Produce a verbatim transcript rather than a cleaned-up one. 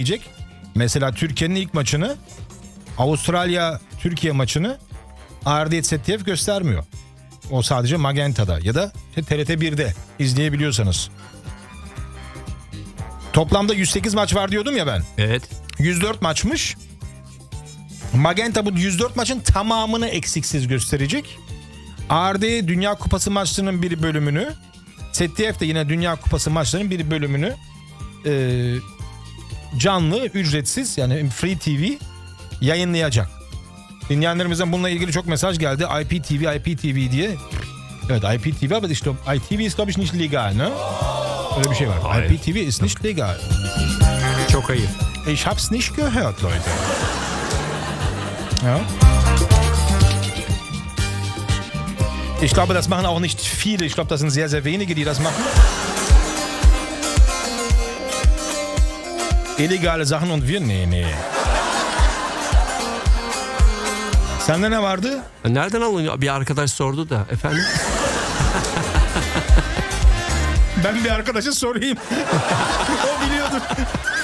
diyecek. Mesela Türkiye'nin ilk maçını, Avustralya-Türkiye maçını A R D Z T F göstermiyor. O sadece Magenta'da ya da T R T bir'de izleyebiliyorsanız. Toplamda yüz sekiz maç var diyordum ya ben. Evet. yüz dört maçmış. Magenta bu yüz dört maçın tamamını eksiksiz gösterecek. A R D Dünya Kupası maçlarının bir bölümünü, Z D F de yine Dünya Kupası maçlarının bir bölümünü e, canlı, ücretsiz, yani Free T V yayınlayacak. Dinleyenlerimizden bununla ilgili çok mesaj geldi. I P T V, I P T V diye. Evet, I P T V, aber ich glaube, I P T V ist, glaube ich, nicht legal, ne? Öyle bir şey var. Hayır. I P T V ist nicht legal. Çok ayıp. Ich hab's nicht gehört, Leute. Ja. Ich glaube, das machen auch nicht viele. Ich glaube, das sind sehr, sehr wenige, die das machen. Illegale Sachen und wir? Nee, nee. Sende ne vardı? Nereden alınıyor? Bir arkadaş sordu da. Efendim? Ben bir arkadaşa sorayım. O biliyordur.